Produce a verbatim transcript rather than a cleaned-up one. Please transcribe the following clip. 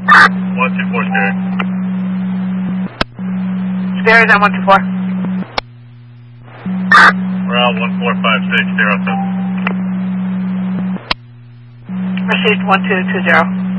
one two four Spirit. Spirit on one two four. Route one four five six zero seven. Received one two two zero.